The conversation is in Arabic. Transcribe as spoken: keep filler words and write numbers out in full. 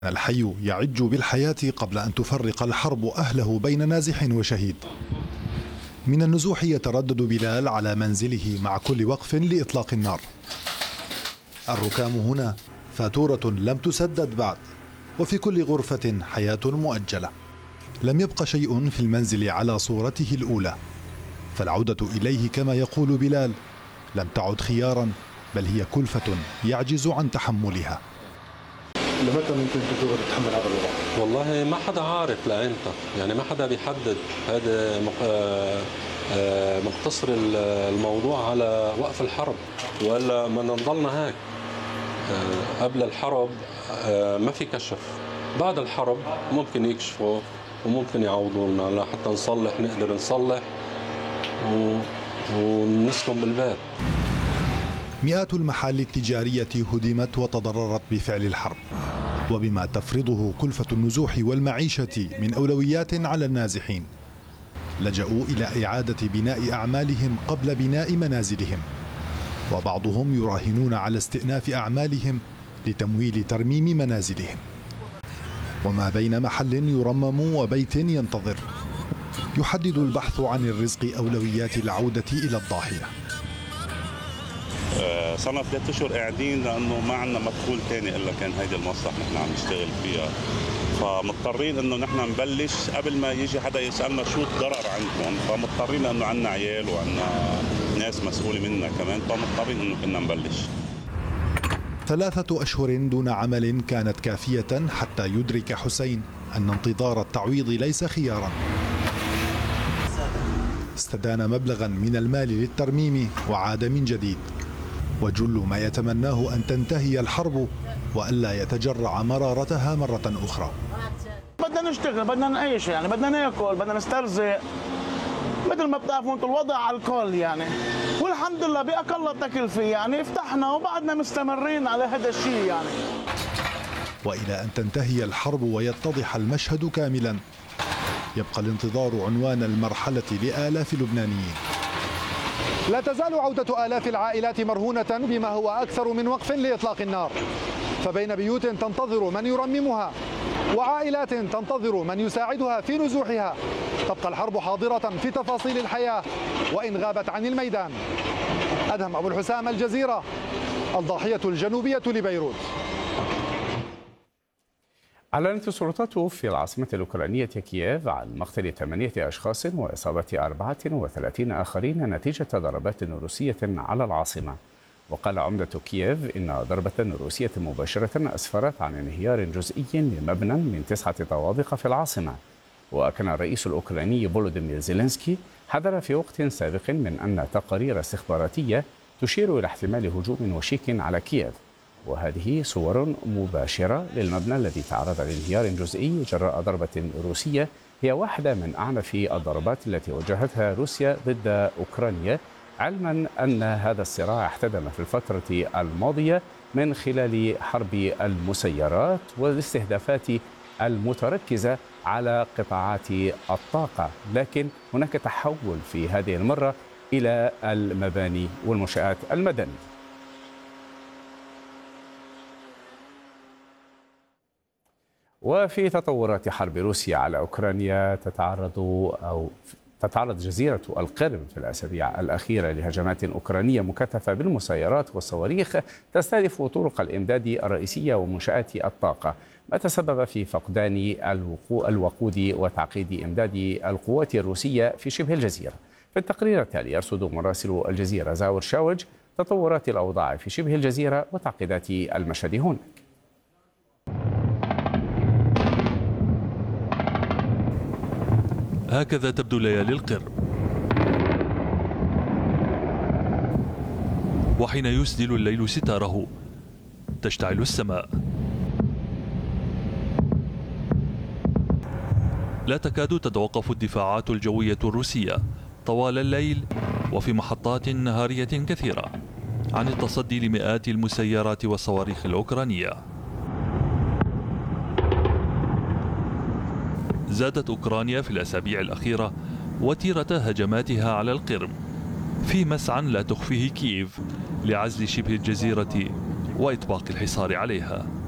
الحي يعج بالحياة قبل أن تفرق الحرب أهله بين نازح وشهيد. من النزوح يتردد بلال على منزله مع كل وقف لإطلاق النار. الركام هنا فاتورة لم تسدد بعد، وفي كل غرفة حياة مؤجلة. لم يبق شيء في المنزل على صورته الأولى، فالعودة إليه كما يقول بلال لم تعد خيارا، بل هي كلفة يعجز عن تحملها. لمتى ممكن تقدر تتحمل هذا الوضع؟ والله ما حدا عارف لأمتى، يعني ما حدا بيحدد. هذا مقتصر الموضوع على وقف الحرب، ولا ما نضلنا هيك. قبل الحرب ما في كشف، بعد الحرب ممكن يكشفوا وممكن يعوضوا لنا لحتى نصلح، نقدر نصلح ونسكن بالبيت. مئات المحال التجارية هدمت وتضررت بفعل الحرب، وبما تفرضه كلفة النزوح والمعيشة من أولويات على النازحين. لجأوا إلى إعادة بناء أعمالهم قبل بناء منازلهم، وبعضهم يراهنون على استئناف أعمالهم لتمويل ترميم منازلهم. وما بين محل يرمم وبيت ينتظر، يحدد البحث عن الرزق أولويات العودة إلى الضاحية. صرنا ثلاث اشهر قاعدين لانه ما عندنا مدخول ثاني الا كان هيدي المصلحه نحن عم نشتغل فيها، فمضطرين انه نحن نبلش قبل ما يجي حدا يسالنا شو الضرر عندكم، فمضطرين لانه عندنا عيال وعندنا ناس مسؤوله منا كمان، فمضطرين انه كنا نبلش. ثلاثة أشهر دون عمل كانت كافية حتى يدرك حسين أن انتظار التعويض ليس خيارا. استدان مبلغا من المال للترميم وعاد من جديد، وجل ما يتمناه أن تنتهي الحرب وألا يتجرع مرارتها مرة أخرى. بدنا نشتغل، بدنا نعيش، يعني بدنا ناكل، بدنا نسترزق، مثل ما بتعرفوا انتم الوضع على الكل يعني، والحمد لله بأقل التكلفة يعني فتحنا وبعدنا مستمرين على هذا الشيء يعني. وإلى أن تنتهي الحرب ويتضح المشهد كاملا، يبقى الانتظار عنوان المرحلة لآلاف اللبنانيين. لا تزال عودة آلاف العائلات مرهونة بما هو أكثر من وقف لإطلاق النار، فبين بيوت تنتظر من يرممها وعائلات تنتظر من يساعدها في نزوحها، تبقى الحرب حاضرة في تفاصيل الحياة وإن غابت عن الميدان. أدهم أبو الحسام، الجزيرة، الضاحية الجنوبية لبيروت. أعلنت السلطات في العاصمة الأوكرانية كييف عن مقتل ثمانية أشخاص وإصابة أربعة وثلاثين آخرين نتيجة ضربات روسية على العاصمة. وقال عمدة كييف إن ضربة روسية مباشرة أسفرت عن انهيار جزئي لمبنى من تسعة طوابق في العاصمة. وكان الرئيس الأوكراني فولوديمير زيلينسكي حذر في وقت سابق من أن تقارير استخباراتية تشير إلى احتمال هجوم وشيك على كييف. وهذه صور مباشرة للمبنى الذي تعرض لانهيار جزئي جراء ضربة روسية، هي واحدة من أعنف الضربات التي وجهتها روسيا ضد أوكرانيا، علما أن هذا الصراع احتدم في الفترة الماضية من خلال حرب المسيرات والاستهدافات المتركزة على قطاعات الطاقة. لكن هناك تحول في هذه المرة إلى المباني والمنشآت المدنية. وفي تطورات حرب روسيا على أوكرانيا، تتعرض أو تتعرض جزيرة القرم في الأسابيع الأخيرة لهجمات أوكرانية مكثفة بالمسيرات والصواريخ تستهدف طرق الإمداد الرئيسية ومنشآت الطاقة، ما تسبب في فقدان الوقود وتعقيد إمداد القوات الروسية في شبه الجزيرة. في التقرير التالي يرصد مراسل الجزيرة زاور شاوج تطورات الأوضاع في شبه الجزيرة وتعقيدات المشهد هناك. هكذا تبدو ليالي القرم، وحين يسدل الليل ستاره تشتعل السماء. لا تكاد تتوقف الدفاعات الجوية الروسية طوال الليل وفي محطات نهارية كثيرة عن التصدي لمئات المسيرات والصواريخ الأوكرانية. زادت أوكرانيا في الأسابيع الأخيرة وتيرة هجماتها على القرم في مسعى لا تخفيه كييف لعزل شبه الجزيرة وإطباق الحصار عليها.